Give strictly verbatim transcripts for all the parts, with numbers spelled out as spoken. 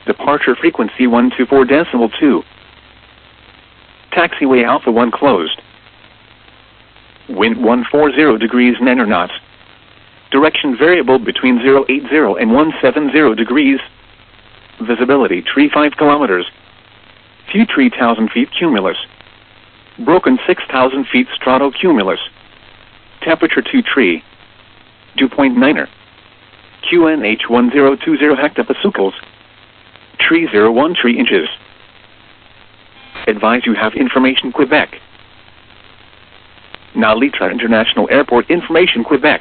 Departure frequency one two four decimal two. Taxiway Alpha one closed. Wind one forty degrees nine knots. Direction variable between zero eight zero and one seven zero degrees. Visibility three five kilometers. View three thousand feet cumulus. Broken six thousand feet stratocumulus. Temperature two three. Dew point nine. Q N H one zero two zero hectopascals. three zero one three inches. Advise you have information Quebec. Now Litra International Airport information Quebec.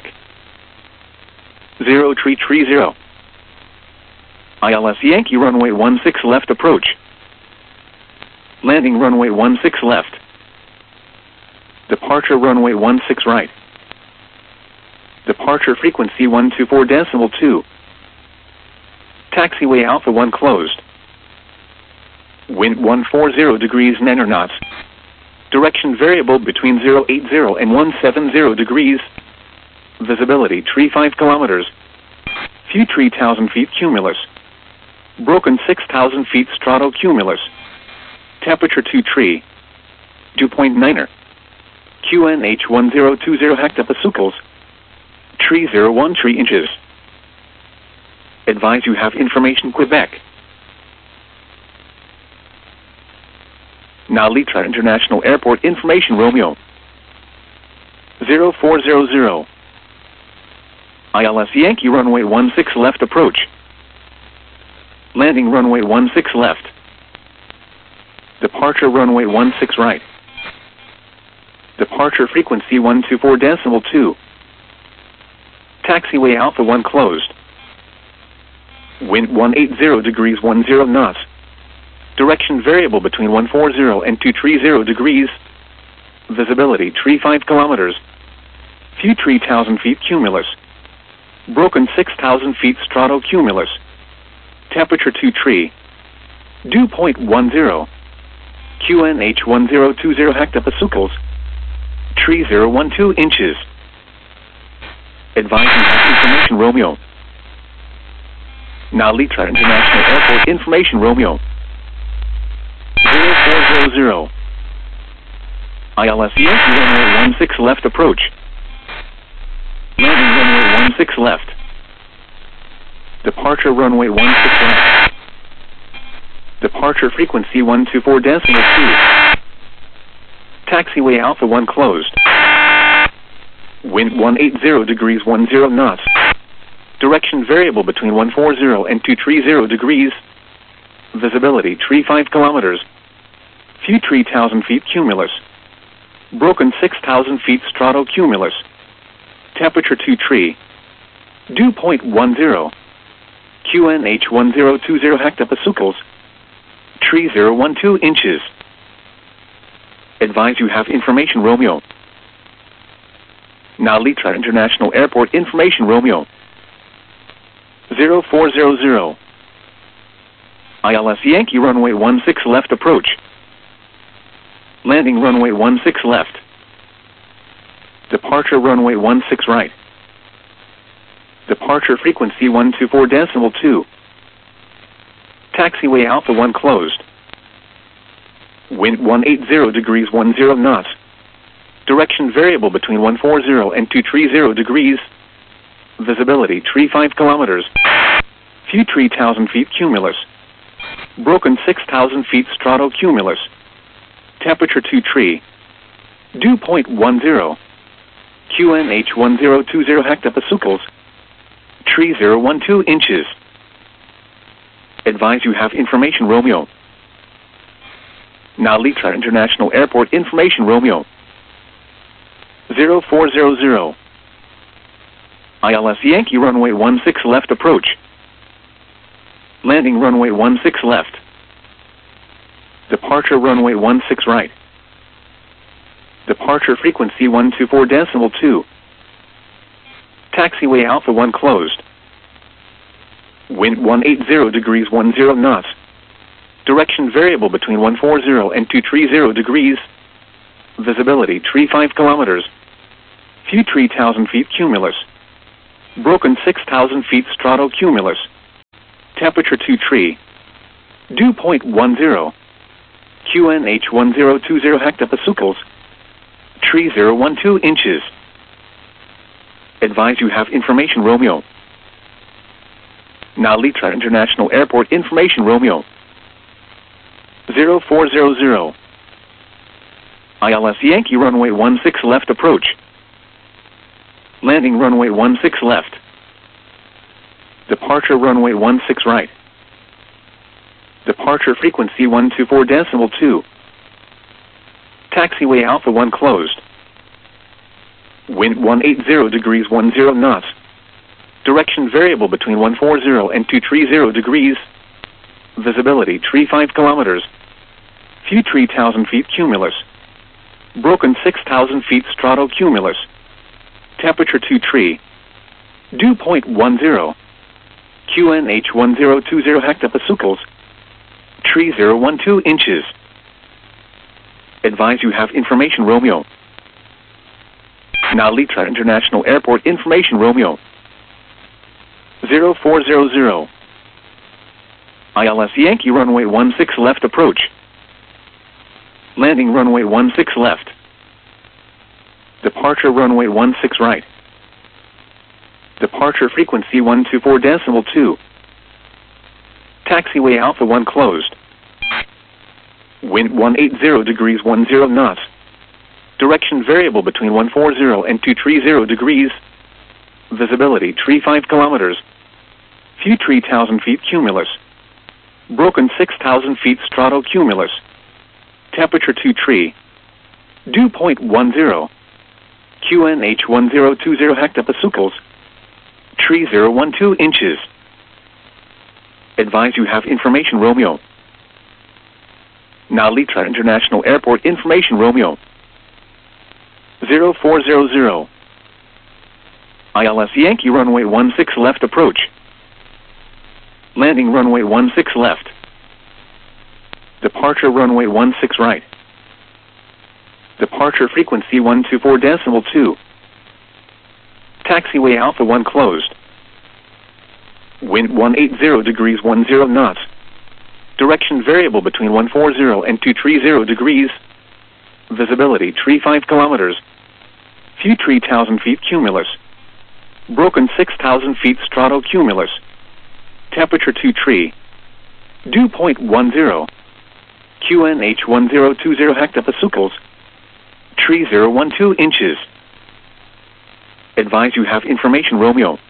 zero three three zero. I L S Yankee runway one six left approach. Landing runway one six left. Departure runway one six right. Departure frequency one two four decimal two. Taxiway Alpha one closed. Wind one forty degrees nine knots. Direction variable between zero eight zero and one seven zero degrees. Visibility three five kilometers. View three thousand feet cumulus. Broken six thousand feet stratocumulus. Temperature two three. Dew point nine. Q N H one zero two zero hectopascals. three zero one three inches. Advise you have information Quebec. Now Litra International Airport information Romeo. zero four zero zero. I L S Yankee runway one six left approach. Landing runway one six left. Departure runway one six right. Departure frequency one two four decimal two. Taxiway Alpha one closed. Wind one eighty degrees ten knots. Direction variable between one forty and two thirty degrees. Visibility three five kilometers. View three thousand feet cumulus. Broken six thousand feet stratocumulus. Temperature two three. Dew point one zero. Q N H one zero two zero hectopascals. three zero one two inches. Advise you have information Romeo. Now Litra International Airport information Romeo. zero four zero zero. I L S Yankee runway one six left approach. Landing runway one six left. Departure runway one six left. Departure frequency one two four decimal two. Taxiway Alpha one closed. Wind one eighty degrees ten knots. Direction variable between one forty and two thirty degrees. Visibility three five kilometers. View three thousand feet cumulus. Broken six thousand feet stratocumulus. Temperature two three. Dew point one zero. Q N H one zero two zero hectopascals. three zero one two inches. Advise you have information Romeo. Now Litra International Airport information Romeo. zero four zero zero. I L S Yankee runway one six left approach. Landing runway one six left. Departure runway one six right. Departure frequency one two four decimal two. Taxiway Alpha one closed. Wind one eighty degrees ten knots. Direction variable between one forty and two thirty degrees. Visibility three five kilometers. View three thousand feet cumulus. Broken six thousand feet stratocumulus. Temperature two three. Dew point one zero. Q N H one zero two zero hectopascals. three zero one two inches. Advise you have information Romeo. Now Litra International Airport information Romeo. zero four zero zero. I L S Yankee runway one six left approach. Landing runway one six left. Departure runway one six right. Departure frequency one two four decimal two. Taxiway Alpha one closed. Wind one eighty degrees ten knots. Direction variable between one forty and two thirty degrees. Visibility three five kilometers. View three thousand feet cumulus. Broken six thousand feet stratocumulus. Temperature two three. Dew point one zero. Q N H one zero two zero hectopascals. Tree zero one two inches. Advise you have information Romeo. Now Litra International Airport information Romeo. zero four zero zero. I L S Yankee runway one six left approach. Landing runway one six left. Departure runway one six right. Departure frequency one two four decimal two. Taxiway Alpha one closed. Wind one eighty degrees ten knots. Direction variable between one forty and two thirty degrees. Visibility tree five kilometers. Few three thousand feet cumulus. Broken six thousand feet stratocumulus. Temperature two tree. Dew point one zero. Q N H one zero two zero hectopascals. Tree zero one two inches. Advise you have information Romeo. Now Litra International Airport information Romeo. zero four zero zero. I L S Yankee runway one six left approach. Landing runway one six left. Departure runway one six right. Departure frequency one two four decimal two. Taxiway Alpha one closed. Wind one eighty degrees ten knots. Direction variable between one forty and two thirty degrees. Visibility tree five kilometers. Few three thousand feet cumulus. Broken six thousand feet stratocumulus. Temperature two tree. Dew point one zero. Q N H one zero two zero hectopascals. Tree zero one two inches. Advise you have information Romeo. Now Litra International Airport information Romeo. zero four zero zero. I L S Yankee runway one six left approach. Landing runway one six left. Departure runway one six right. Departure frequency one two four decimal two. Taxiway Alpha one closed. Wind one eighty degrees ten knots. Direction variable between one forty and two thirty degrees. Visibility tree five kilometers. Few three thousand feet cumulus. Broken six thousand feet stratocumulus. Temperature two tree. Dew point one zero. Q N H one zero two zero hectopascals. Tree zero one two inches. Advise you have information Romeo.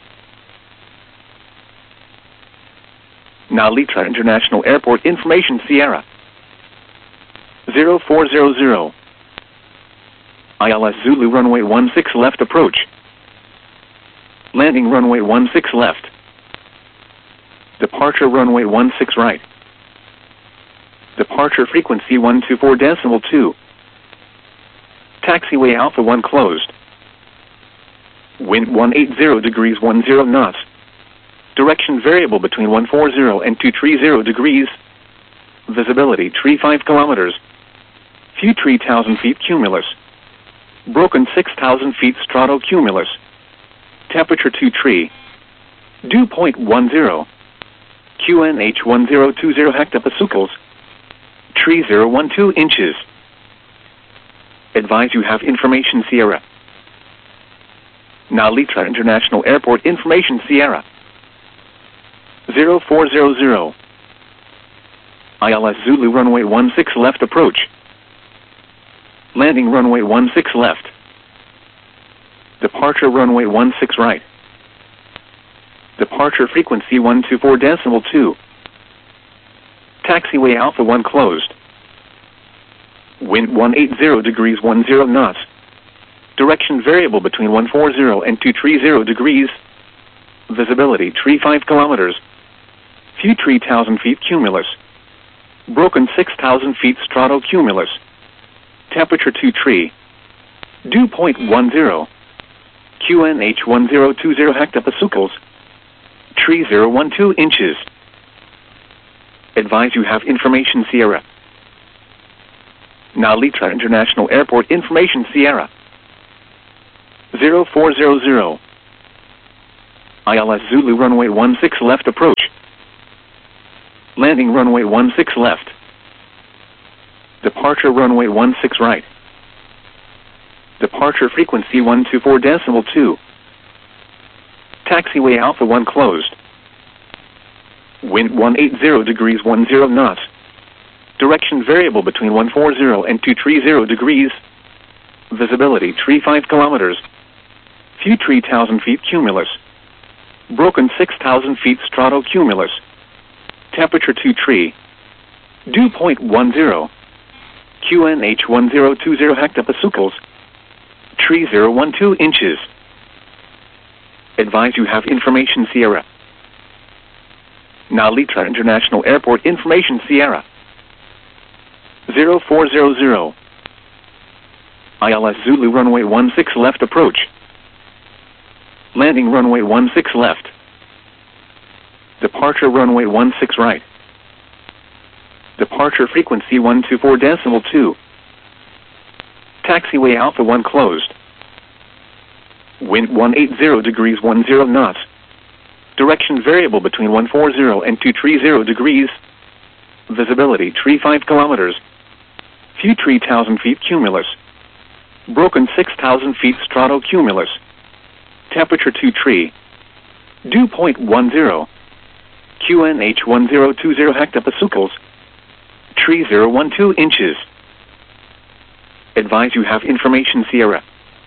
Now Litra International Airport information Sierra. zero four zero zero. I L S Zulu runway one six left approach. Landing runway one six left. Departure runway one six right. Departure frequency one two four decimal two. Taxiway Alpha one closed. Wind one eighty degrees ten knots. Direction variable between one forty and two thirty degrees. Visibility tree five kilometers. Few three thousand feet cumulus. Broken six thousand feet stratocumulus. Temperature two tree. Dew point one zero. Q N H one zero two zero hectopascals. Tree zero one two inches. Advise you have information Sierra. Now Litra International Airport information Sierra. zero four zero zero. I L S Zulu runway one six left approach. Landing runway one six left. Departure runway one six right. Departure frequency one two four decimal two. Taxiway Alpha one closed. Wind one eighty degrees ten knots. Direction variable between one forty and two thirty degrees. Visibility tree five kilometers. Few three thousand feet cumulus. Broken six thousand feet stratocumulus. Temperature two tree. Dew point one zero. Q N H one zero two zero hectopascals. Tree zero one two inches. Advise you have information Sierra. Now Litra International Airport information Sierra. zero four zero zero. I L S Zulu runway one six left approach. Landing runway one six left. Departure runway one six right. Departure frequency one two four decimal two. Taxiway Alpha one closed. Wind one eighty degrees ten knots. Direction variable between one forty and two thirty degrees. Visibility three five kilometers. View three thousand feet cumulus. Broken six thousand feet stratocumulus. Temperature two three. Dew point one zero. Q N H one zero two zero hectopascals. three zero one two inches. Advise you have information Sierra. Now Litra International Airport information Sierra. zero four zero zero. I L S Zulu runway one six left approach. Landing runway one six left. Departure runway one six right. Departure frequency one two four decimal two. Taxiway Alpha one closed. Wind one eighty degrees ten knots. Direction variable between one forty and two thirty degrees. Visibility three five kilometers. View three thousand feet cumulus. Broken six thousand feet stratocumulus. Temperature two three. Dew point one zero. Q N H one zero two zero hectopascals. three zero one two inches. Advise you have information Sierra.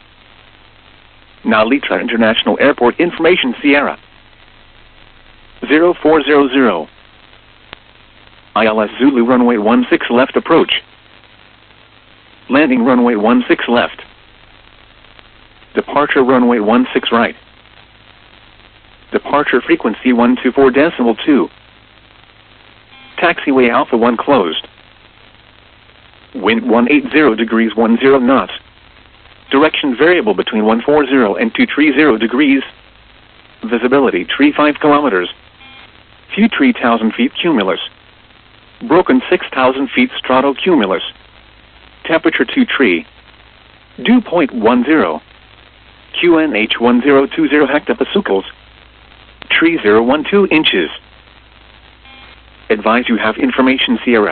Now Litra International Airport information Sierra. zero four zero zero. I L S Zulu runway one six left approach. Landing runway one six left. Departure runway one six right. Departure frequency one two four decimal two. Taxiway Alpha one closed. Wind one eighty degrees ten knots. Direction variable between one forty and two thirty degrees. Visibility three five kilometers. View three thousand feet cumulus. Broken six thousand feet stratocumulus. Temperature two three. Dew point one zero. Q N H one zero two zero hectopascals. three zero one two inches. Advise you have information Sierra.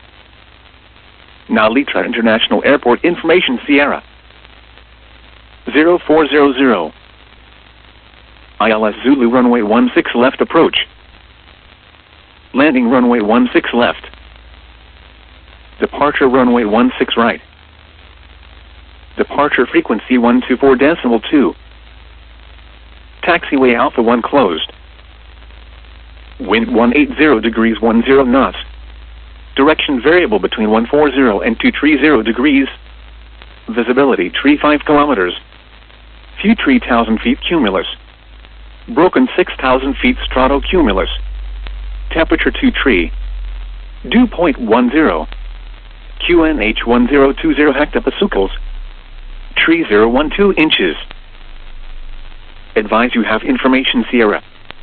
Now Litra International Airport information Sierra. zero four zero zero. I L S Zulu runway one six left approach. Landing runway one six left. Departure runway one six right. Departure frequency one two four decimal two. Taxiway Alpha one closed. Wind one eighty degrees ten knots. Direction variable between one forty and two thirty degrees. Visibility three five kilometers. View three thousand feet cumulus. Broken six thousand feet stratocumulus. Temperature two three. Dew point one zero. Q N H one zero two zero hectopascals. three zero one two inches. Advise you have information Sierra.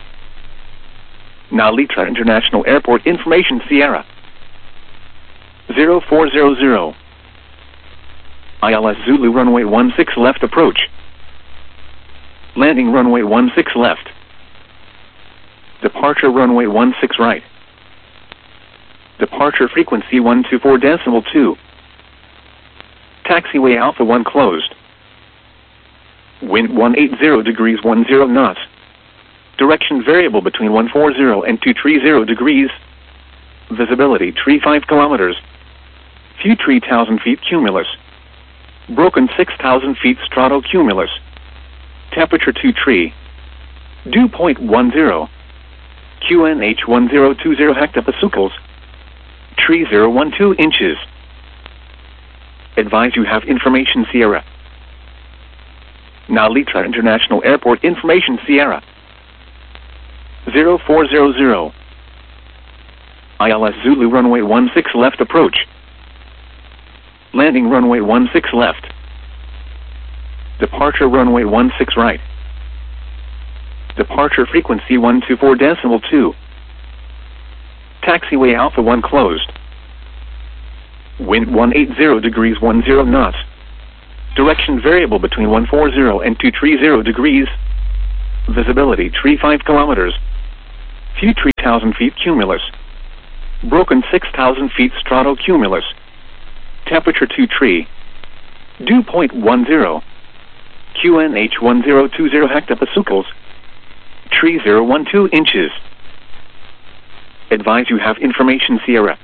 Now Litra International Airport information Sierra. zero four zero zero. I L S Zulu runway one six left approach. Landing runway one six left. Departure runway one six right. Departure frequency one two four decimal two. Taxiway Alpha one closed. Wind one eighty degrees ten knots. Direction variable between one forty and two thirty degrees. Visibility three five kilometers. View three thousand feet cumulus. Broken six thousand feet stratocumulus. Temperature two three. Dew point one zero. Q N H one zero two zero hectopascals. three zero one two inches. Advise you have information Sierra. Now Litra International Airport information Sierra. zero four zero zero. I L S Zulu runway one six left approach. Landing runway one six left. Departure runway one six right. Departure frequency one two four decimal two. Taxiway Alpha one closed. Wind one eighty degrees ten knots. Direction variable between one forty and two thirty degrees. Visibility three five kilometers. View three thousand feet cumulus. Broken six thousand feet stratocumulus. Temperature two three. Dew point one zero. Q N H one zero two zero hectopascals. three zero one two inches. Advise you have information Sierra. Now Litra International Airport information Sierra. zero four zero zero. I L S Zulu runway one six left approach. Landing runway one six left. Departure runway one six right. Departure frequency one two four decimal two. Taxiway Alpha one closed. Wind one eighty degrees ten knots. Direction variable between one forty and two thirty degrees. Visibility three five kilometers. View three thousand feet cumulus. Broken six thousand feet stratocumulus. Temperature two tree. Dew point one zero. Q N H one zero two zero hectopascals. Tree zero one two inches. Advise you have information Sierra.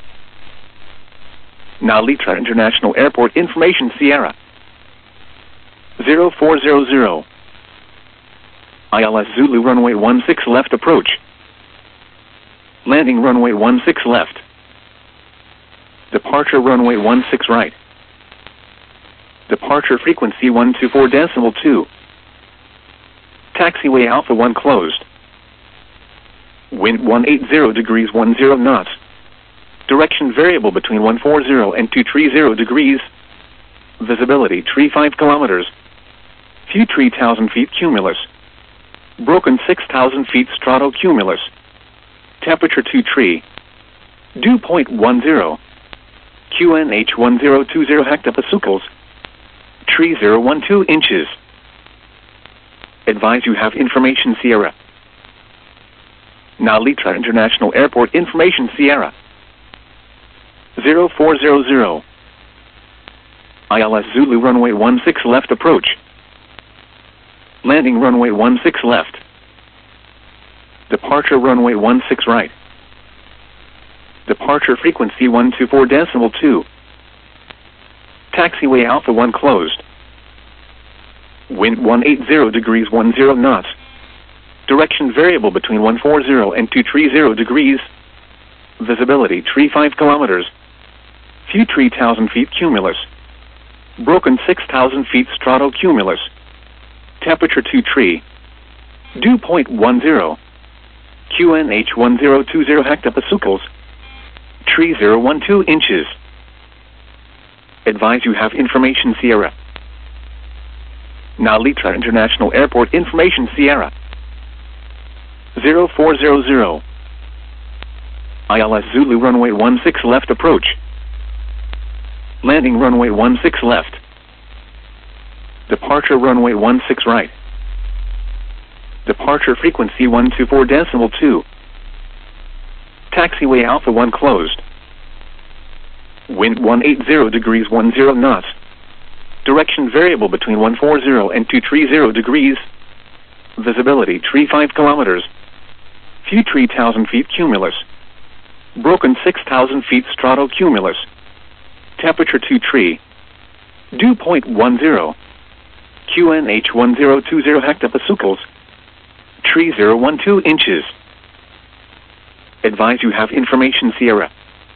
Now Litra International Airport information Sierra. zero four zero zero. I L S Zulu runway one six left approach. Landing runway one six left. Departure runway one six right. Departure frequency one two four decimal two. Taxiway Alpha one closed. Wind one eighty degrees ten knots. Direction variable between one forty and two thirty degrees. Visibility tree five kilometers. Few three thousand feet cumulus. Broken six thousand feet stratocumulus. Temperature two tree. Dew point one zero. Q N H one zero two zero hectopascals. Tree zero one two inches. Advise you have information Sierra. Now Litra International Airport information Sierra. zero four zero zero. I L S Zulu runway one six left approach. Landing runway one six left. Departure runway one six right. Departure frequency one two four decimal two. Taxiway Alpha one closed. Wind one eighty degrees ten knots. Direction variable between one forty and two thirty degrees. Visibility tree five kilometers. Few three thousand feet cumulus. Broken six thousand feet stratocumulus. Temperature two tree. Dew point one zero. Q N H one zero two zero hectopascals. Tree zero one two inches. Advise you have information Sierra. Now Litra International Airport information Sierra. zero four zero zero. I L S Zulu runway one six left approach. Landing runway one six left. Departure runway one six right. Departure frequency one two four decimal two. Taxiway Alpha one closed. Wind one eighty degrees ten knots. Direction variable between one forty and two thirty degrees. Visibility tree five kilometers. Few three thousand feet cumulus. Broken six thousand feet stratocumulus. Temperature two tree. Dew point one zero. Q N H one zero two zero hectopascals. Tree zero one two inches. Advise you have information Sierra.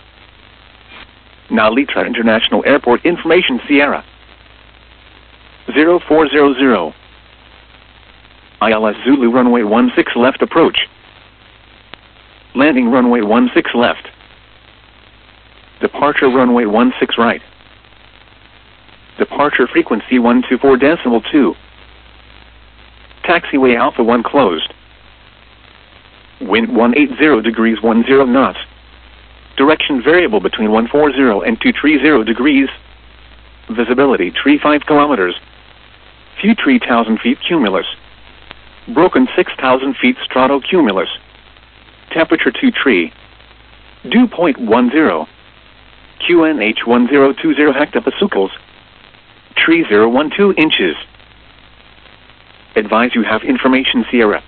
Now Litra International Airport information Sierra. zero four zero zero. I L S Zulu runway one six left approach. Landing runway one six left. Departure runway one six right. Departure frequency one two four decimal two. Taxiway Alpha one closed. Wind one eighty degrees ten knots. Direction variable between one forty and two thirty degrees. Visibility tree five kilometers. Few three thousand feet cumulus. Broken six thousand feet stratocumulus. Temperature two tree. Dew point one zero. Q N H one zero two zero hectopascals. Tree zero one two inches. Advise you have information Sierra.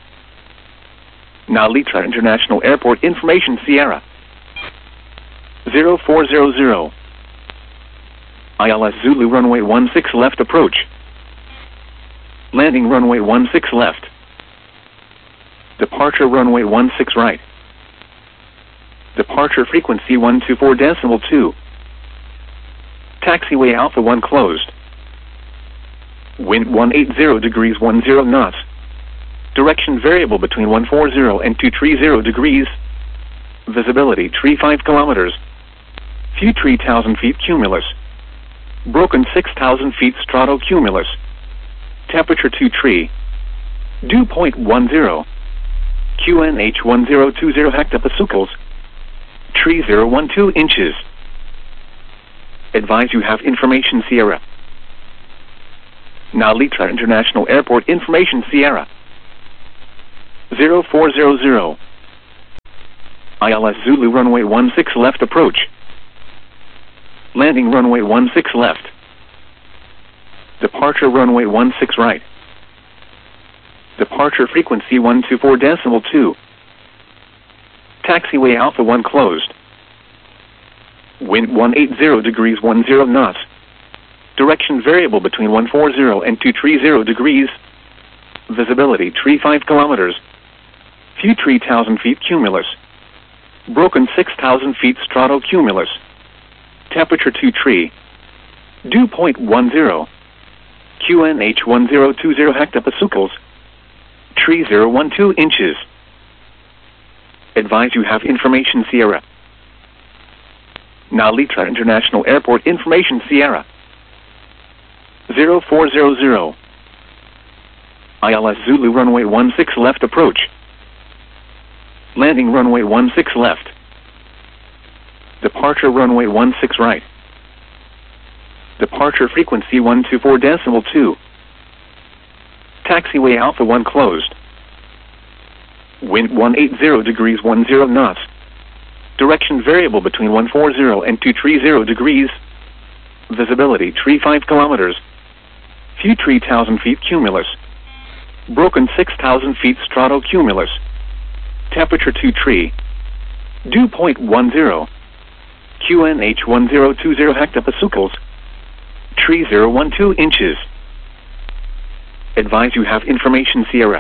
Now Litra International Airport information Sierra. zero four zero zero. I L S Zulu runway one six left approach. Landing runway one six left. Departure runway one six right. Departure frequency one two four decimal two. Taxiway Alpha one closed. Wind one eighty degrees ten knots. Direction variable between one forty and two thirty degrees. Visibility tree five kilometers. Few three thousand feet cumulus. Broken six thousand feet stratocumulus. Temperature two tree. Dew point one zero. Q N H one zero two zero hectopascals. Tree zero one two inches. Advise you have information Sierra. Now Litra International Airport information Sierra. zero four zero zero. I L S Zulu runway one six left approach. Landing runway one six left. Departure runway one six right. Departure frequency one two four decimal two. Taxiway Alpha one closed. Wind one eighty degrees ten knots. Direction variable between one forty and two thirty degrees. Visibility tree five kilometers. Few three thousand feet cumulus. Broken six thousand feet stratocumulus. Temperature two tree. Dew point one zero. Q N H one zero two zero hectopascals. Tree zero one two inches. Advise you have information Sierra. Now Litra International Airport information Sierra. zero four zero zero. I L S Zulu runway one six left approach. Landing runway one six left. Departure runway one six right. Departure frequency one two four decimal two. Taxiway Alpha one closed. Wind one eighty degrees ten knots. Direction variable between one forty and two thirty degrees. Visibility tree five kilometers. Few three thousand feet cumulus. Broken six thousand feet stratocumulus. Temperature two tree. Dew point one zero. Q N H one zero two zero hectopascals. Tree zero one two inches. Advise you have information Sierra.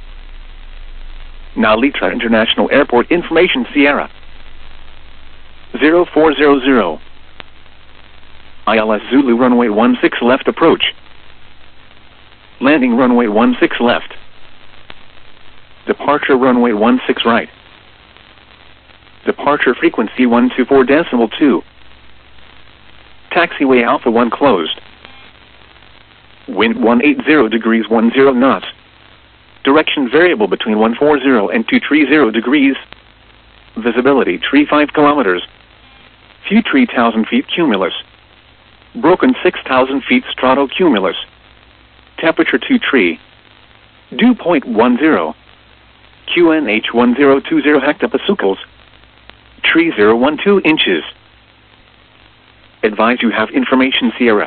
Now Litra International Airport information Sierra. zero four zero zero. I L S Zulu runway one six left approach. Landing runway one six left. Departure runway one six right. Departure frequency one two four decimal two. Taxiway Alpha one closed. Wind one eighty degrees ten knots. Direction variable between one forty and two thirty degrees. Visibility tree five kilometers. Few three thousand feet cumulus. Broken six thousand feet stratocumulus. Temperature two tree. Dew point one zero. Q N H one zero two zero hectopascals. Tree zero one two inches. Advise you have information Sierra.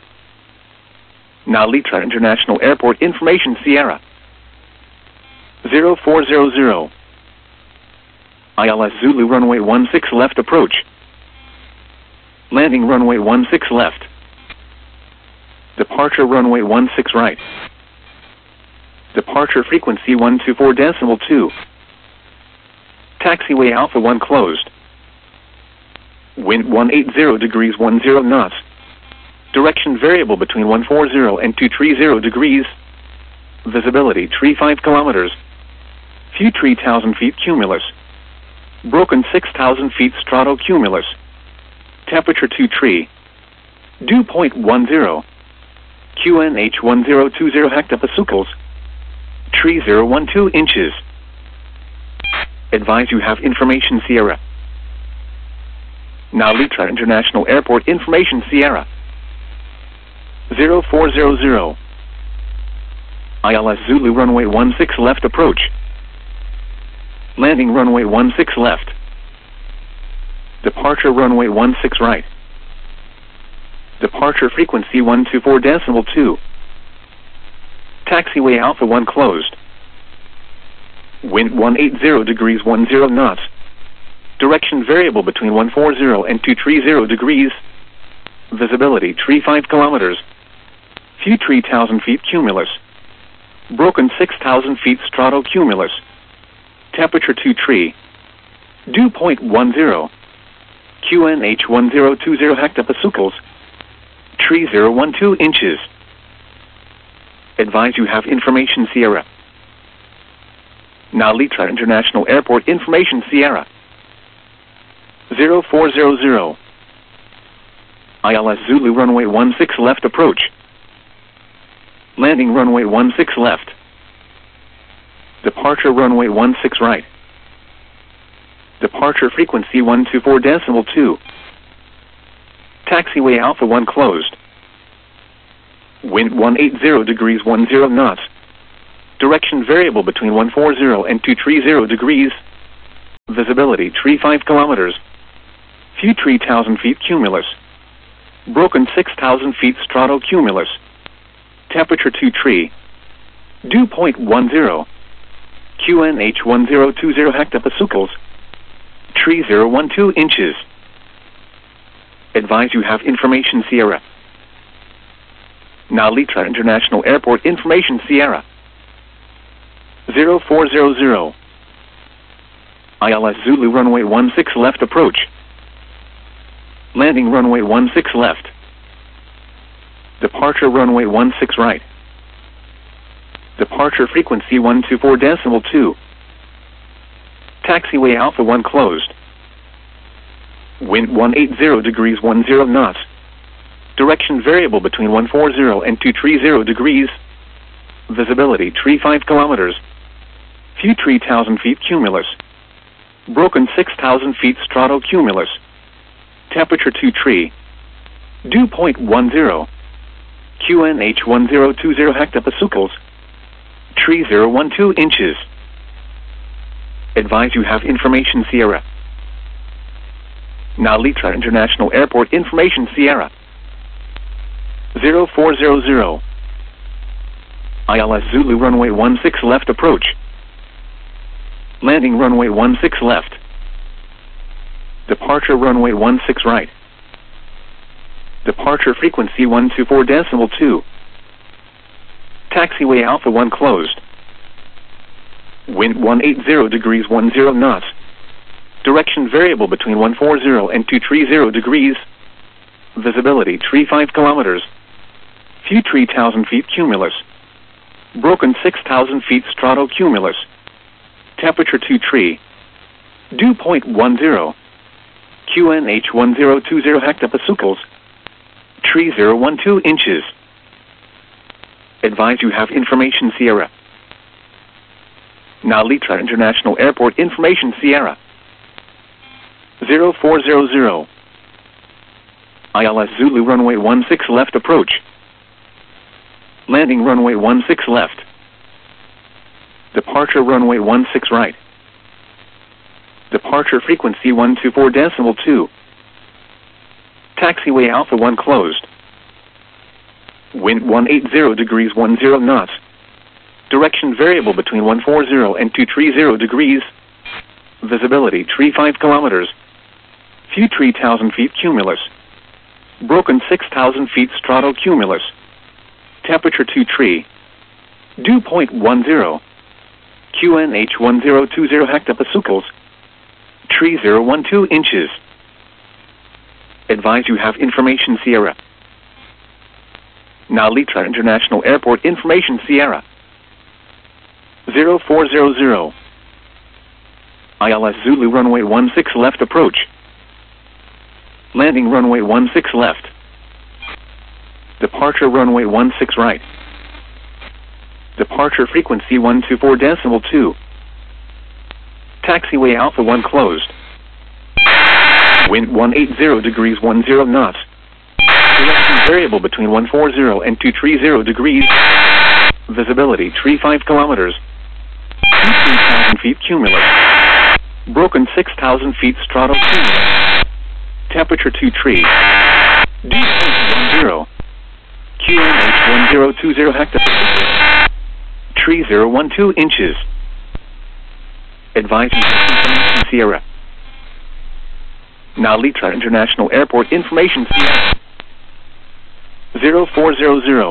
Now Litra International Airport information Sierra. zero four zero zero. I L S Zulu runway one six left approach. Landing runway one six left. Departure runway one six right. Departure frequency one two four decimal two. Taxiway Alpha one closed. Wind one eighty degrees ten knots. Direction variable between one forty and two thirty degrees. Visibility tree five kilometers. Few three thousand feet cumulus. Broken six thousand feet stratocumulus. Temperature two tree. Dew point one zero. Q N H one zero two zero hectopascals. Tree zero one two inches. Advise you have information Sierra. Now Litra International Airport information Sierra. zero four zero zero. I L S Zulu runway one six left approach. Landing runway one six left. Departure runway one six right. Departure frequency one two four decimal two. Taxiway Alpha one closed. Wind one eighty degrees ten knots. Direction variable between one forty and two thirty degrees. Visibility tree five kilometers. Few three thousand feet cumulus. Broken six thousand feet stratocumulus. Temperature two tree. Dew point one zero. Q N H one zero two zero hectopascals. Tree zero one two inches. Advise you have information Sierra. Now Litra International Airport information Sierra. zero four zero zero. I L S Zulu runway one six left approach. Landing runway one six left. Departure runway one six right. Departure frequency one two four decimal two. Taxiway Alpha one closed. Wind one eighty degrees ten knots. Direction variable between one forty and two thirty degrees. Visibility tree five kilometers. Few tree one thousand feet cumulus. Broken six thousand feet stratocumulus. Temperature two tree. Dew point one zero. Q N H one zero two zero hectopascals. Tree zero one two inches. Advise you have information Sierra. Now Litra International Airport information Sierra. zero four zero zero. I L S Zulu runway one six left approach. Landing runway one six left. Departure runway one six right. Departure frequency one two four decimal two. Taxiway Alpha one closed. Wind one eighty degrees ten knots. Direction variable between one forty and two thirty degrees. Visibility tree five kilometers. Few tree one thousand feet cumulus. Broken six thousand feet stratocumulus. Temperature two tree. Dew point one zero. Q N H one zero two zero hectopascals. Tree zero one two inches. Advise you have information Sierra. Now Litra International Airport information Sierra. zero four zero zero. I L S Zulu runway one six left approach. Landing runway one six left. Departure runway one six right. Departure frequency one two four decimal two. Taxiway Alpha one closed. Wind one eighty degrees ten knots. Direction variable between one forty and two thirty degrees. Visibility tree five kilometers. Few tree one thousand feet cumulus. Broken six thousand feet stratocumulus. Temperature two tree. Dew point one zero. Q N H one zero two zero hectopascals. Tree zero one two inches. Advise you have information Sierra. Now Litra International Airport information Sierra. zero four zero zero. I L S Zulu runway one six left approach. Landing runway one six left. Departure runway one six right. Departure frequency one two four decimal two. Taxiway Alpha one closed. Wind one eighty degrees ten knots. Direction variable between one forty and two thirty degrees. Visibility tree five kilometers. Few tree one thousand feet cumulus. Broken six thousand feet stratocumulus. Temperature two tree. Dew point one zero. Q N H one zero two zero hectopascals. Tree zero one two inches. Advise you have information Sierra. Now Litra International Airport information Sierra. zero four zero zero. I L S Zulu runway one six left approach. Landing runway one six left. Departure runway one six right. Departure frequency one two four decimal two. Taxiway Alpha one closed. Wind one eighty degrees ten knots. Direction variable between one forty and two thirty degrees. Visibility tree five kilometers. three thousand feet cumulus. Broken six thousand feet stratocumulus. Temperature two tree. Dew point one zero. Q N H one zero two zero hectopascals. Tree zero one two inches. Advise you information Sierra. Now Litra International Airport information Sierra. zero four zero zero.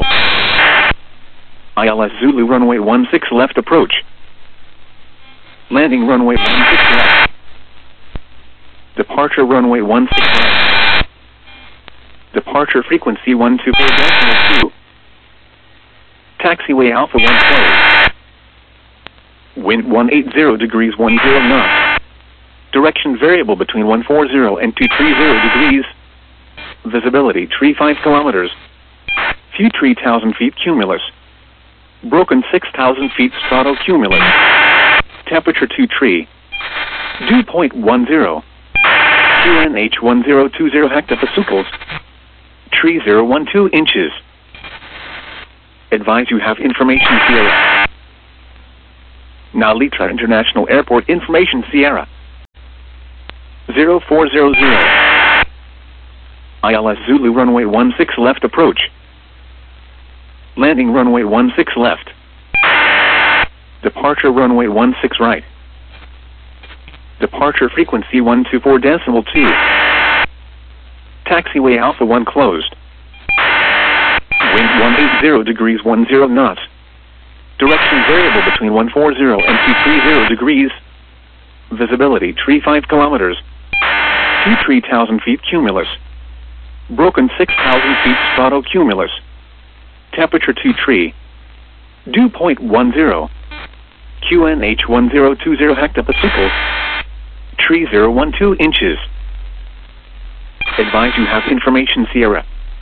I L S Zulu runway one six left approach. Landing runway one six left. Departure runway one six left. Departure frequency one two four decimal two. Taxiway Alpha one closed. Wind one eighty degrees ten knots. Direction variable between one forty and two thirty degrees. Visibility tree five kilometers. Few tree one thousand feet cumulus. Broken six thousand feet stratocumulus. Temperature two tree. Dew point one zero. Q N H one zero two zero hectopascals. Tree zero one two inches. Advise you have information Sierra. Now Litra International Airport information Sierra. zero four zero zero. I L S Zulu runway one six left approach. Landing runway one six left. Departure runway one six right. Departure frequency one two four decimal two. Taxiway Alpha one closed. Wind one eight zero degrees one zero knots. Direction variable between one four zero and two three zero degrees. Visibility tree five kilometers. Two tree thousand feet cumulus. Broken six thousand feet stratocumulus. Temperature two tree. Dew point one zero. Q N H one zero two zero hectopascals. Tree zero one two inches. Advise you have information Sierra.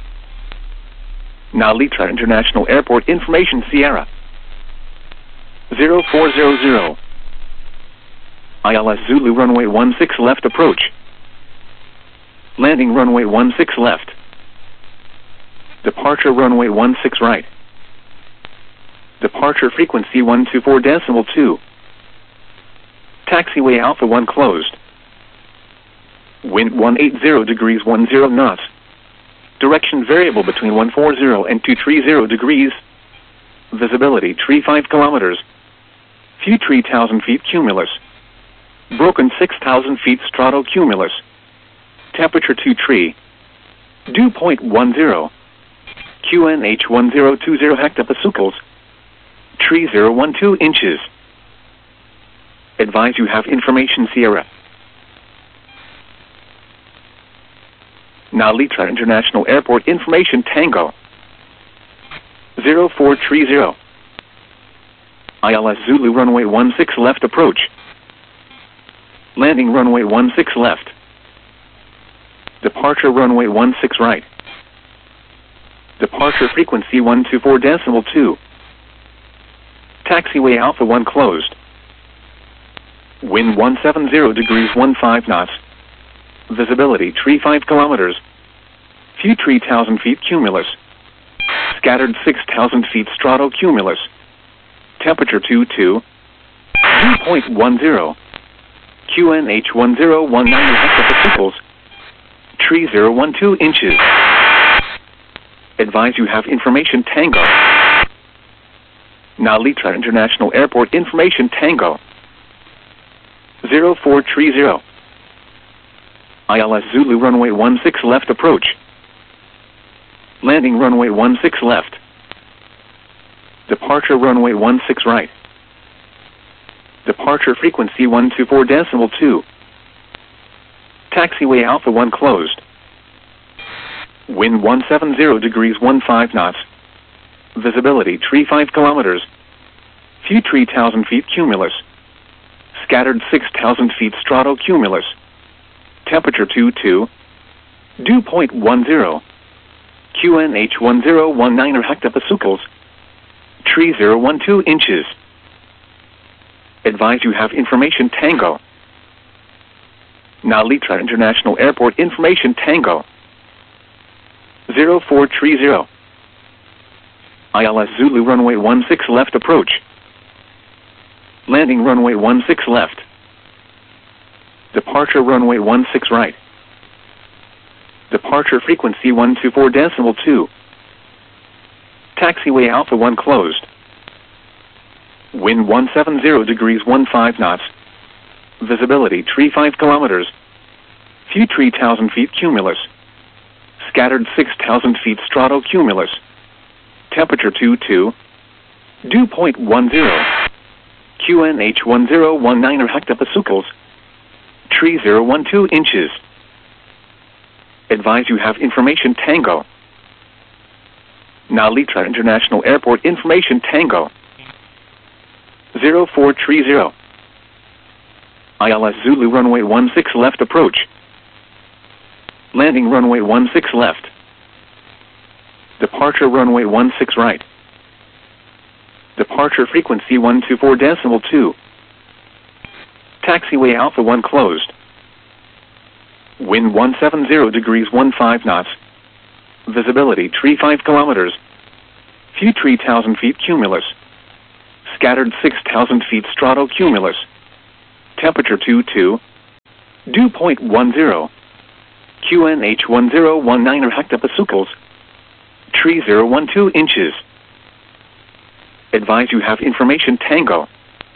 Now Litra International Airport information Sierra. zero four zero zero. I L S Zulu runway one six left approach. Landing runway one six left. Departure runway one six right. Departure frequency one two four decimal two. Taxiway Alpha one closed. Wind one eight zero degrees one zero knots. Direction variable between one four zero and two three zero degrees. Visibility tree five kilometers. Few tree thousand feet cumulus. Broken six thousand feet stratocumulus. Temperature two tree. Dew point one zero. Q N H one zero two zero hectopascals. Tree zero one two inches. Advise you have information Sierra. Now Litra International Airport information Tango. zero four three zero. I L S Zulu runway one six left approach. Landing runway one six left. Departure runway one six right. Departure frequency one two four decimal two. Taxiway Alpha one closed. Wind one seven zero degrees one five knots. Visibility tree five kilometers. Few tree thousand feet cumulus. Scattered six thousand feet stratocumulus. Temperature two two. Dew point one zero. Q N H one zero one nine hectopascals. Tree zero one two inches. Advise you have information Tango. Now Litra International Airport information Tango. zero four three zero. I L S Zulu runway one six left approach. Landing runway one six left. Departure runway one six right. Departure frequency one two four decimal two. Taxiway Alpha one closed. Wind one seven zero degrees one five knots. Visibility tree five kilometers. Few tree thousand feet cumulus. Scattered six thousand feet stratocumulus. Temperature two two. Dew point one zero. Q N H one zero one nine hectopascals. Tree zero one two inches. Advise you have information Tango. Now Litra International Airport information Tango. zero four three zero. I L S Zulu runway one six left approach. Landing runway one six left. Departure runway one six right. Departure frequency one two four decimal two. Taxiway Alpha one closed. Wind one seven zero degrees one five knots. Visibility tree five kilometers. Few tree thousand feet cumulus. Scattered six thousand feet stratocumulus. Temperature two two. Dew point one zero. Q N H one zero one nine hectopascals. Tree zero one two inches. Advise you have information Tango. Now Litra International Airport information Tango. zero four three zero. I L S Zulu runway one six left approach. Landing runway one six left. Departure runway one six right. Departure frequency one two four decimal two. Taxiway Alpha one closed. Wind one seven zero degrees one five knots. Visibility tree five kilometers. Few tree thousand feet cumulus. Scattered six thousand feet stratocumulus. Temperature two two. Dew point one zero. Q N H one zero one nine hectopascals. Tree zero one two inches. Advise you have information Tango.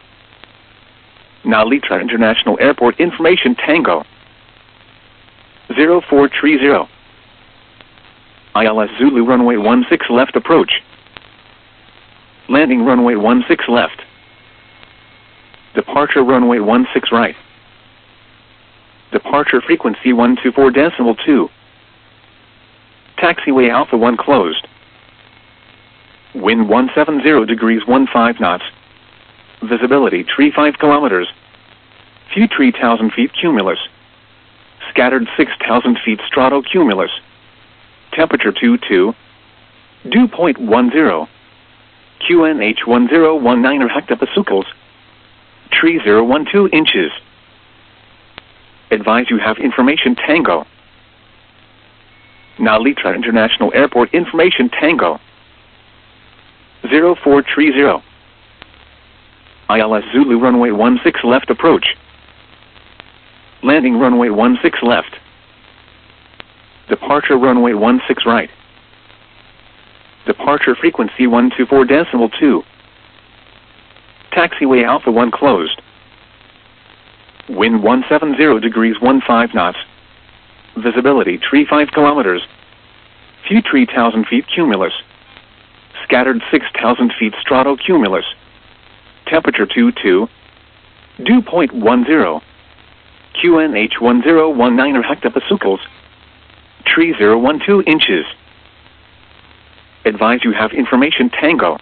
Nalitra International Airport information Tango. zero four three zero. I L S Zulu runway one six left approach. Landing runway one six left. Departure runway one six right. Departure frequency one two four decimal two. Taxiway Alpha one closed. Wind one seven zero degrees fifteen knots. Visibility tree five kilometers. Few three thousand feet cumulus. Scattered six thousand feet stratocumulus. Temperature two two. Dew point one zero. Q N H one zero one nine hectopascals. Tree zero one two inches. Advise you have information Tango. Nalitra International Airport information Tango. zero four three zero. I L S Zulu runway one six left approach. Landing runway one six left. Departure runway one six right. Departure frequency one two four decimal two. Taxiway Alpha one closed. Wind one seven zero degrees fifteen knots. Visibility tree five kilometers. Few three thousand feet cumulus. Scattered six thousand feet stratocumulus. Temperature two two. Dew point one zero. Q N H one zero one nine hectopascals. Tree zero one two inches. Advise you have information Tango.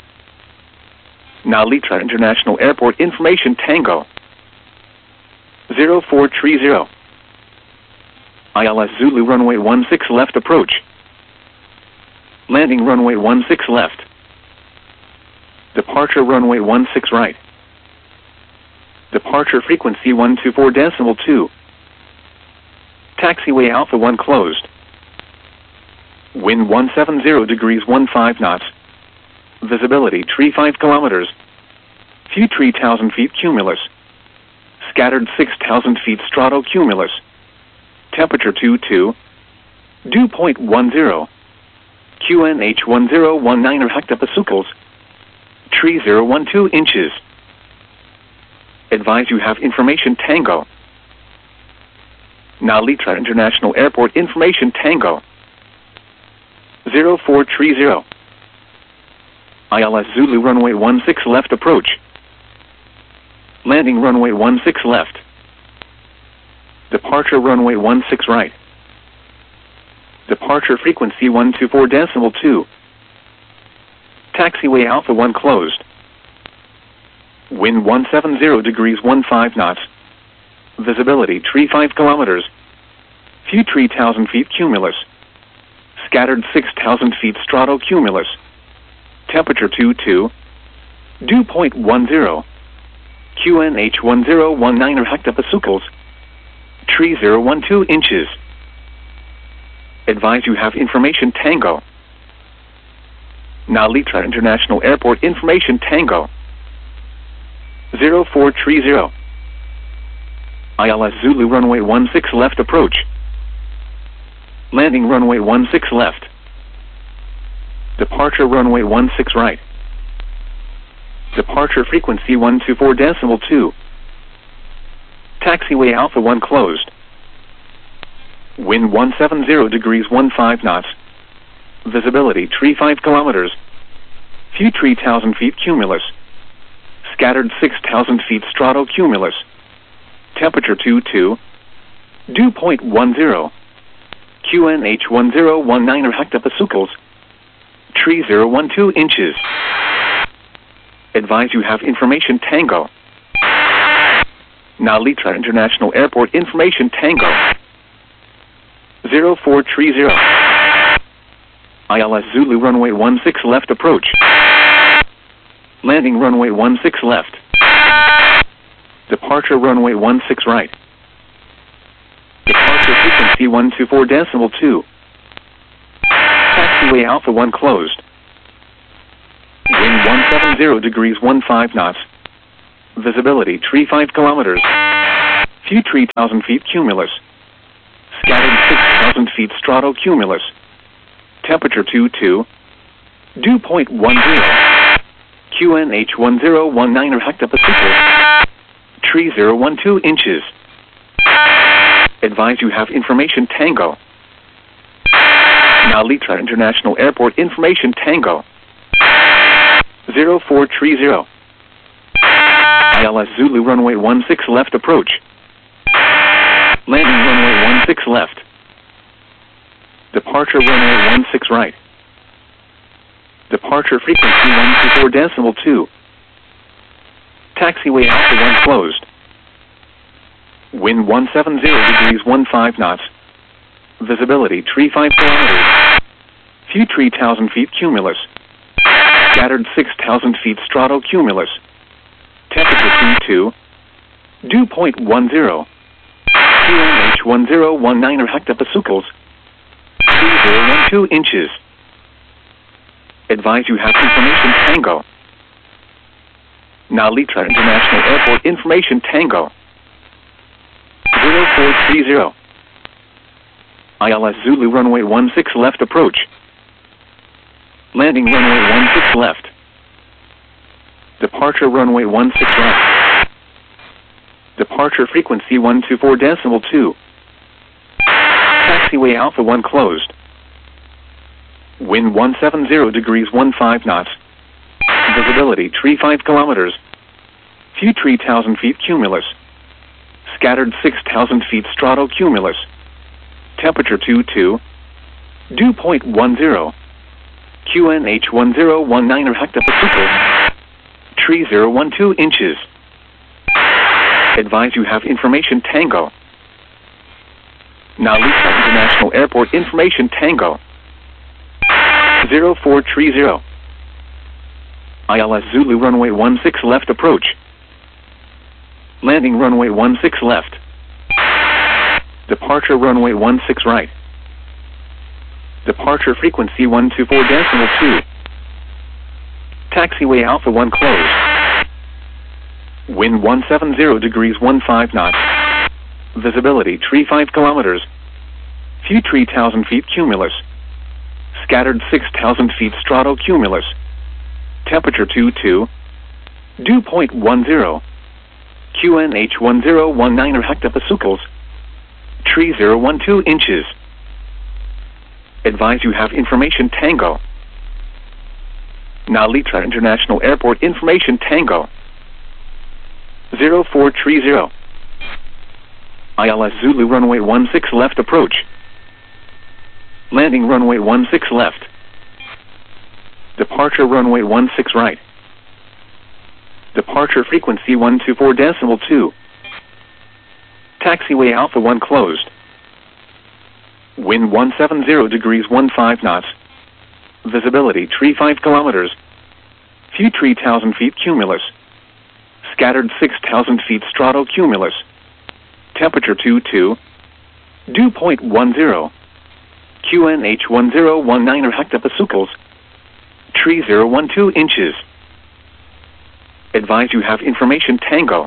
Nalitra International Airport information Tango. zero four three zero. I L S Zulu runway one six left approach. Landing runway one six left. Departure runway one six right. Departure frequency one two four decimal two. Taxiway Alpha one closed. Wind one seven zero degrees fifteen knots. Visibility tree five kilometers. Few three thousand feet cumulus. Scattered six thousand feet stratocumulus. Temperature two two. Dew point one zero. Q N H one zero one nine hectopascals. Tree zero one two inches. Advise you have information Tango. Nalitra International Airport information Tango. zero four three zero. I L S Zulu runway one six left approach. Landing runway one six left. Departure runway one six right. Departure frequency one two four decimal two. Taxiway Alpha one closed. Wind one seven zero degrees fifteen knots. Visibility tree five kilometers. Few three thousand feet cumulus. Scattered six thousand feet stratocumulus. Temperature two two. Dew point one zero. Q N H one zero one nine hectopascals. Tree zero one two inches. Advise you have information Tango. Nalitra International Airport information Tango. zero four three zero. I L S Zulu runway one six left approach. Landing runway one six left. Departure runway one six right. Departure frequency one two four decimal two. Taxiway Alpha one closed. Wind one seven zero degrees fifteen knots. Visibility tree five kilometers. Few three thousand feet cumulus. Scattered six thousand feet stratocumulus. Temperature two two. Dew point one zero. Q N H one zero one nine hectopascals. Tree zero one two inches. Advise you have information Tango. Nalitra International Airport information Tango. zero four three zero. I L S Zulu runway one six left approach. Landing runway one six left. Departure runway one six right. Departure frequency one two four decimal two. Taxiway Alpha one closed. Wind one seven zero degrees fifteen knots. Visibility tree five kilometers. Future three thousand feet cumulus. Scattered six thousand feet stratocumulus. Temperature two two. Dew point one zero. Q N H one zero one nine hectopascal. Tree zero one two inches. Advise you have information Tango. Now Litra International Airport information Tango. zero four three zero. I L S Zulu runway one six left approach. Landing runway one six left. Departure runway one six right. Departure frequency one two four decimal two. Taxiway Alpha one closed. Wind one seven zero degrees one five knots. Visibility three five kilometers. Future three thousand feet cumulus. Scattered six thousand feet stratocumulus. Temperature two two. Dew point one zero. Q N H one zero one nine hectopascals. three zero one two inches. Advise you have information Tango. Now Litra International Airport information Tango. zero four three zero. I L S Zulu runway one six left approach. Landing runway one six left. Departure runway one six right. Departure frequency one two four decimal two. Taxiway Alpha one closed. Wind one seven zero degrees one five knots. Visibility three five kilometers. Future three thousand feet cumulus. Scattered six thousand feet stratocumulus. Temperature two two. Dew point one zero. Q N H one zero one nine hectopascals. Tree zero one two inches. Advise you have information Tango. Now Litra International Airport information Tango. zero four three zero. I L S Zulu runway one six left approach. Landing runway one six left. Departure runway one six right. Departure frequency one two four decimal two. Taxiway Alpha one closed. Wind one seven zero degrees one five knots. Visibility three five kilometers. Future three thousand feet cumulus. Scattered six thousand feet stratocumulus. Temperature two two. Dew point one zero. Q N H one zero one nine hectopascals. Tree zero one two inches. Advise you have information Tango. Now Litra International Airport information Tango. zero four three zero. I L S Zulu runway one six left approach. Landing runway one six left. Departure runway one six right. Departure frequency one two four decimal two. Taxiway Alpha one closed. Wind one seven zero degrees one five knots. Visibility three five kilometers. Future three thousand feet cumulus. Scattered six thousand feet stratocumulus. Temperature two two. Dew point one zero. Q N H one zero one nine hectopascals. Tree zero one two inches. Advise you have information Tango.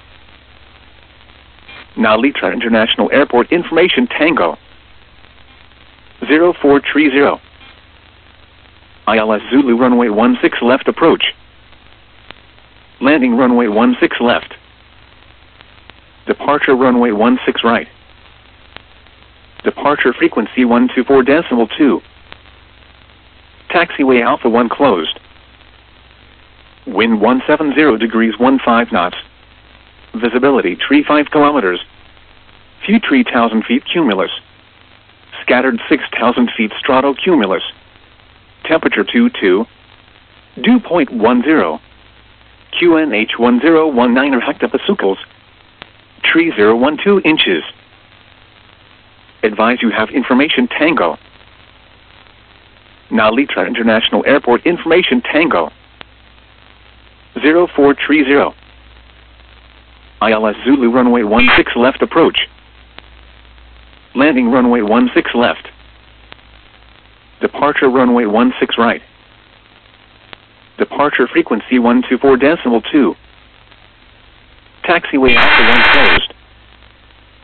Now Litra International Airport information Tango. zero four three zero. I L S Zulu runway one six left approach. Landing runway one six left. Departure runway one six right. Departure frequency one two four decimal two. Taxiway Alpha one closed. Wind one seven zero degrees one five knots. Visibility three five kilometers. Future three thousand feet cumulus. Scattered six thousand feet stratocumulus. Temperature two two. Dew point one zero. Q N H one zero one nine hectopascals. Tree zero one two inches. Advise you have information Tango. Now Litra International Airport information Tango. zero four three zero. I L S Zulu runway one six left approach. Landing runway one six left. Departure runway one six right. Departure frequency one two four decimal two. Taxiway Alpha one closed.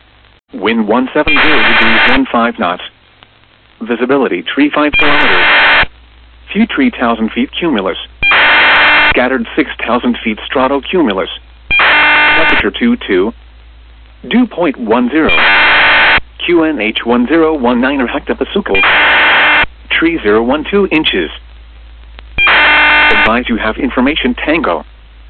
Wind one seven zero degrees one five knots. Visibility three five kilometers. Few three thousand feet cumulus. Scattered six thousand feet stratocumulus. Temperature two two. Dew point one zero. Q N H one zero one nine hectopascals. Tree zero one two inches. Advise you have information Tango.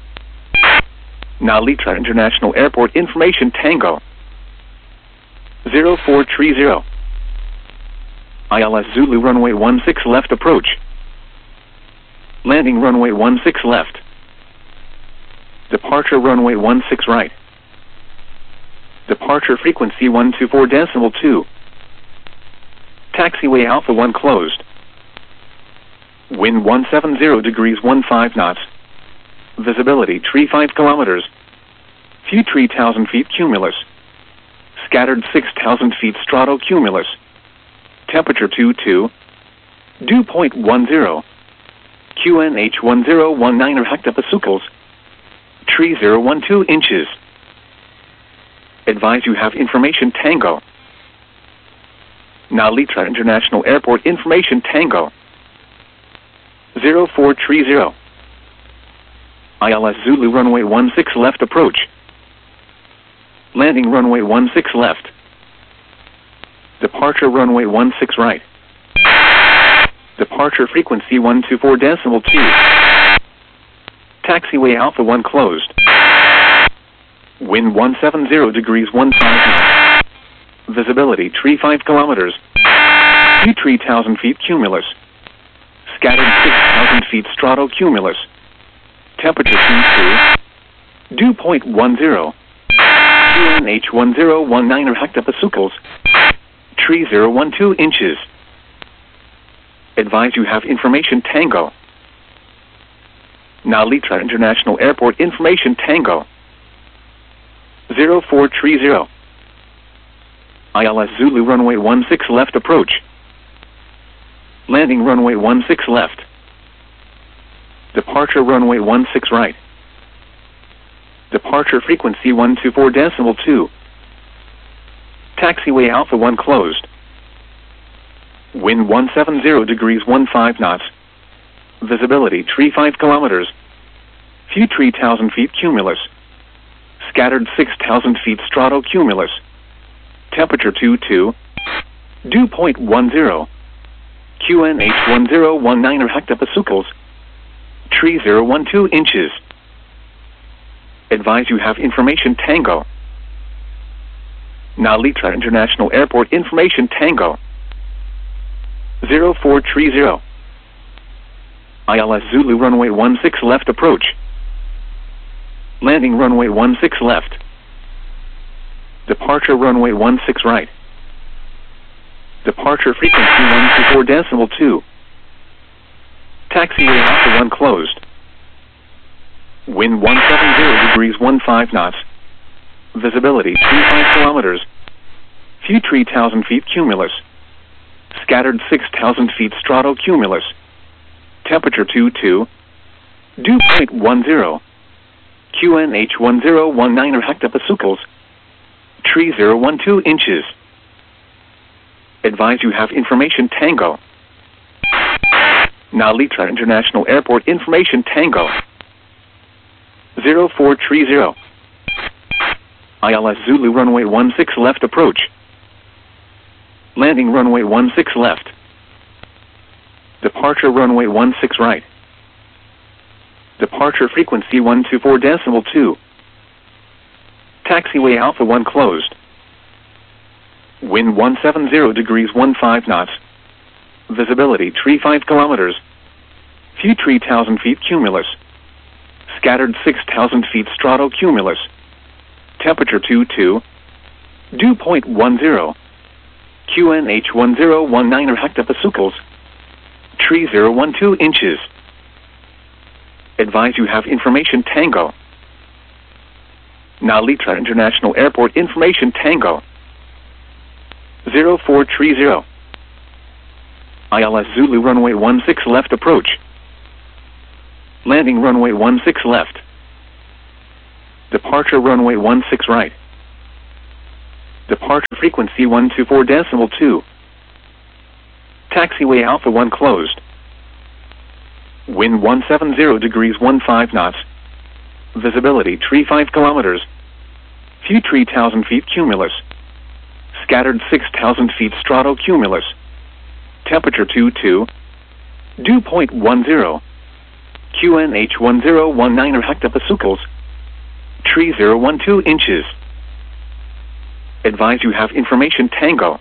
Nalitra International Airport information Tango. zero four three zero. I L S Zulu runway one six left approach. Landing runway one six left. Departure runway one six right. Departure frequency one two four decimal two. Taxiway Alpha one closed. Wind one seven zero degrees one five knots. Visibility three five kilometers. Few three thousand feet cumulus. Scattered six thousand feet stratocumulus. Temperature two two. Dew point one zero. Q N H one zero one nine hectopascals. Tree zero one two inches. Advise you have information Tango. Nalitra International Airport information Tango. zero four three zero. I L S Zulu runway one six left approach. Landing runway one six left. Departure runway one six right. Departure frequency one two four decimal two. Taxiway Alpha one closed. Wind one seven zero degrees one five knots. Visibility three five kilometers. Few three thousand feet cumulus. Scattered six thousand feet stratocumulus. Temperature two two. Dew point one zero. Q N H one zero one nine hectopascals. Tree zero one two inches. Advise you have information Tango. Nalitra International Airport information Tango. zero four three zero. I L S Zulu runway one six left approach. Landing runway one six left. Departure runway one six right. Departure frequency one two four decimal two. Taxiway Alpha one closed. Wind one seven zero degrees one five knots. Visibility three five kilometers. Few three thousand feet cumulus. Scattered six thousand feet stratocumulus. Temperature two two. Dew point one zero. Q N H one zero one nine hectopascals. Tree zero one two inches. Advise you have information Tango. Nalitra International Airport information Tango. zero four three zero. I L S Zulu runway one six left approach. Landing runway one six left. Departure runway one six right. Departure frequency one two four decimal two. Taxiway Alpha one closed. Wind one seven zero degrees one five knots. Visibility three five kilometers. Few three thousand feet cumulus. Scattered six thousand feet stratocumulus. Temperature two two. Dew point one zero. Q N H one zero one nine hectopascals. Tree zero one two inches. Advise you have information Tango. Nalitra International Airport information Tango. zero four three zero. I L S Zulu runway one six left approach. Landing runway one six left. Departure runway one six right. Departure frequency one two four decimal two. Taxiway Alpha one closed. Wind one seven zero degrees one five knots. Visibility three five kilometers. Few three thousand feet cumulus. Scattered six thousand feet stratocumulus. Temperature two two. Dew point one zero. Q N H one zero one nine hectopascals. Tree zero one two inches. Advise you have information Tango. Nalitra International Airport information Tango. zero four three zero. I L S Zulu runway one six left approach. Landing runway one six left. Departure runway one six right. Departure frequency one two four decimal two. Taxiway Alpha one closed. Wind one seven zero degrees fifteen knots. Visibility tree five kilometers. Few tree thousand feet cumulus. Scattered six thousand feet stratocumulus. Temperature two two. Dew point one zero. Q N H one zero one nine hectopascals. Tree zero one two inches. Advise you have information Tango.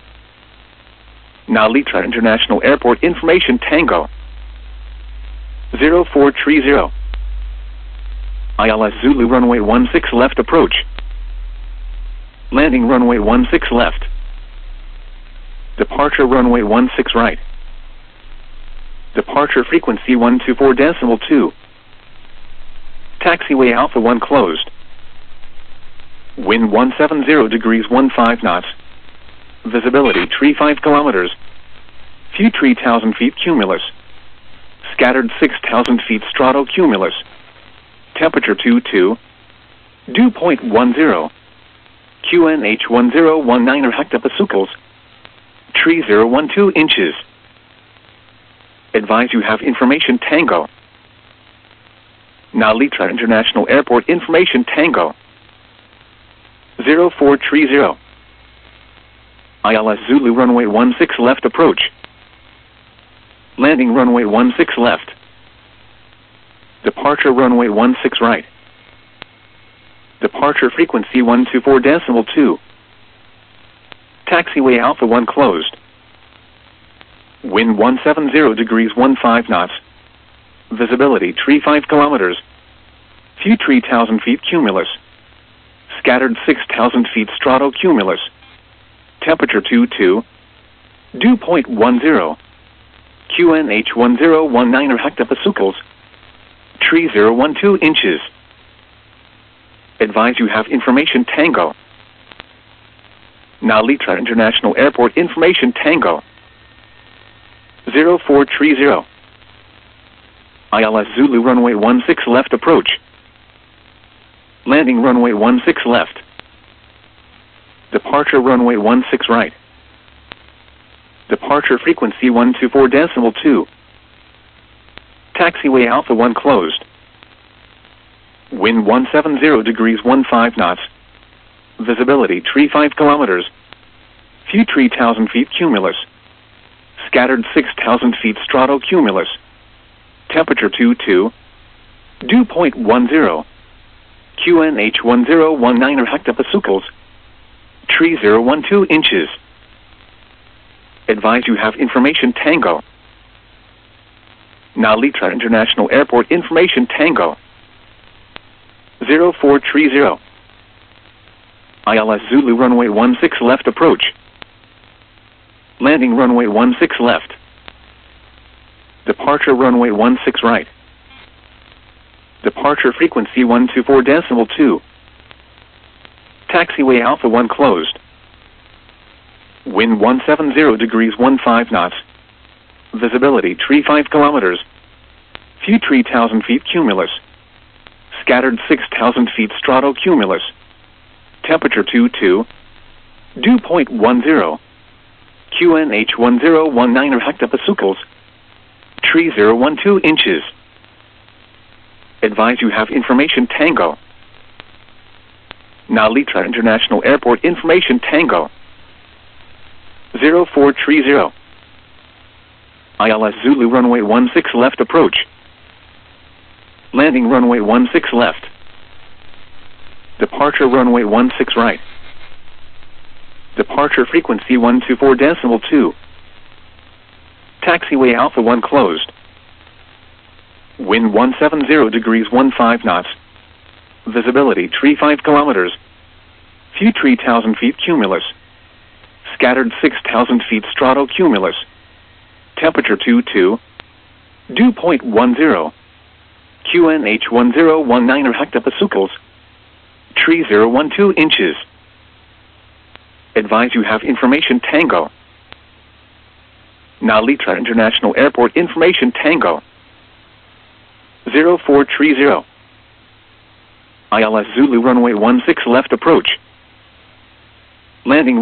Now Litra International Airport information Tango. zero four three zero. I L S Zulu runway one six left approach. Landing runway one six left. Departure runway one six right. Departure frequency one two four decimal two. Taxiway Alpha one closed. Wind one seven zero degrees fifteen knots. Visibility tree five kilometers. Few tree thousand feet cumulus. Scattered six thousand feet stratocumulus. Temperature two two. Dew point one zero. Q N H one zero one nine hectopascals. Tree zero one two inches. Advise you have information Tango. Now Litra International Airport information Tango. zero four three zero. I L S Zulu runway one six left approach. Landing runway one six left. Departure runway one six right. Departure frequency one two four decimal two. Taxiway Alpha one closed. Wind one seven zero degrees fifteen knots. Visibility tree five kilometers. Few tree thousand feet cumulus. Scattered six thousand feet stratocumulus. Temperature two two. Dew point one zero. Q N H one zero one nine hectopascals. Tree zero one two inches. Advise you have information Tango. Now Litra International Airport information Tango. zero four three zero. I L S Zulu runway one six left approach. Landing runway one six left. Departure runway one six right. Departure frequency one two four decimal two. Taxiway Alpha one closed. Wind one seven zero degrees fifteen knots. Visibility tree five kilometers. Few tree thousand feet cumulus. Scattered six thousand feet stratocumulus. Temperature two two. Dew point one zero. Q N H one zero one nine hectopascals. Tree zero one two inches. Advise you have information Tango. Now Litra International Airport information Tango. zero four three zero. I L S Zulu runway one six left approach. Landing runway one six left. Departure runway one six right. Departure frequency one two four decimal two. Taxiway Alpha one closed. Wind one seven zero degrees fifteen knots. Visibility tree five kilometers. Few tree thousand feet cumulus. Scattered six thousand feet stratocumulus. Temperature two two. Dew point one zero. Q N H one zero one nine hectopascals. Tree zero one two inches. Advise you have information Tango. Now Litra International Airport information Tango. zero four three zero. I L S Zulu runway one six left approach. Landing runway one six left. Departure runway one six right. Departure frequency one two four decimal two. Taxiway Alpha one closed. Wind one seven zero degrees fifteen knots. Visibility tree five kilometers. Few tree thousand feet cumulus. Scattered six thousand feet stratocumulus. Temperature two two. Dew point one zero. Q N H one zero one nine hectopascals. Tree zero one two inches. Advise you have information Tango. Now Litra International Airport information Tango. zero four three zero. I L S Zulu runway one six left approach. Landing